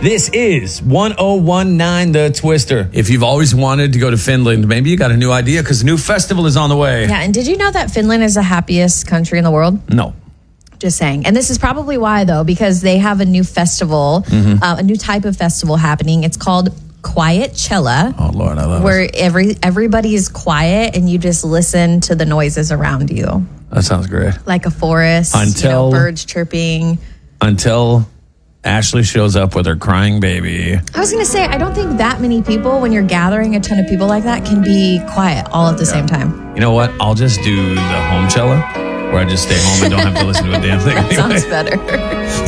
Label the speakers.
Speaker 1: This is 1019 The Twister. If you've always wanted to go to Finland, maybe you got a new idea because a new festival is on the way.
Speaker 2: Yeah, and did you know that Finland is the happiest country in the world?
Speaker 1: No.
Speaker 2: Just saying. And this is probably why, though, because they have a new festival, a new type of festival happening. It's called Quietchella.
Speaker 1: Oh, Lord, I love
Speaker 2: where
Speaker 1: it.
Speaker 2: Where everybody is quiet and you just listen to the noises around you.
Speaker 1: That sounds great.
Speaker 2: Like a forest, birds chirping.
Speaker 1: Until Ashley shows up with her crying baby.
Speaker 2: I was going to say, I don't think that many people, when you're gathering a ton of people like that, can be quiet all at the same time.
Speaker 1: You know what? I'll just do the home cella, where I just stay home and don't have to listen to a damn thing.
Speaker 2: That sounds better.